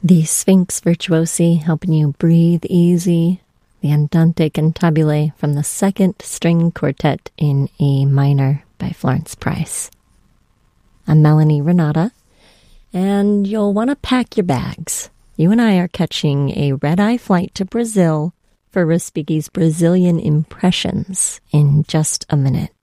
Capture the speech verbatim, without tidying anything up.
The Sphinx Virtuosi helping you breathe easy. The Andante Cantabile from the Second String Quartet in A minor by Florence Price. I'm Melanie Renata, and you'll want to pack your bags. You and I are catching a red-eye flight to Brazil for Respighi's Brazilian Impressions in just a minute.